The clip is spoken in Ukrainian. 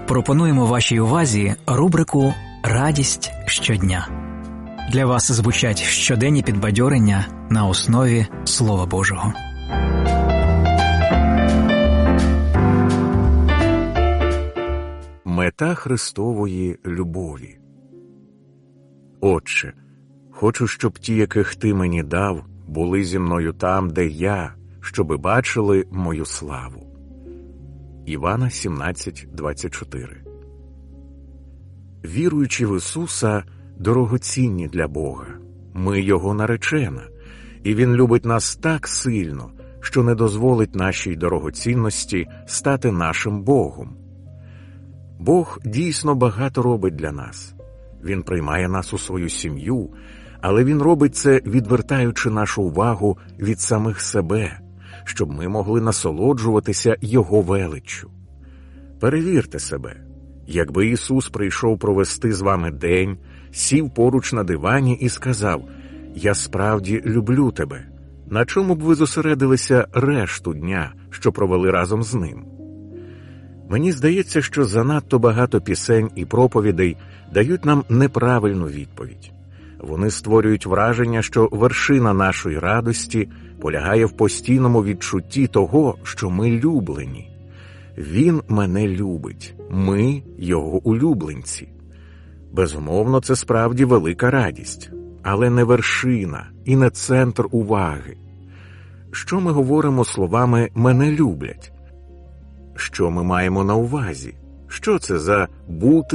Пропонуємо вашій увазі рубрику «Радість щодня». Для вас звучать щоденні підбадьорення на основі Слова Божого. Мета Христової любові. Отче, хочу, щоб ті, яких ти мені дав, були зі мною там, де я, щоби бачили мою славу. Івана 17:24. Віруючи в Ісуса, дорогоцінні для Бога. Ми Його наречена, і Він любить нас так сильно, що не дозволить нашій дорогоцінності стати нашим Богом. Бог дійсно багато робить для нас. Він приймає нас у свою сім'ю, але Він робить це, відвертаючи нашу увагу від самих себе, щоб ми могли насолоджуватися Його величчю. Перевірте себе. Якби Ісус прийшов провести з вами день, сів поруч на дивані і сказав: «Я справді люблю тебе», на чому б ви зосередилися решту дня, що провели разом з Ним? Мені здається, що занадто багато пісень і проповідей дають нам неправильну відповідь. Вони створюють враження, що вершина нашої радості полягає в постійному відчутті того, що ми люблені. Він мене любить, ми Його улюбленці. Безумовно, це справді велика радість, але не вершина і не центр уваги. Що ми говоримо словами «мене люблять»? Що ми маємо на увазі? Що це за «бути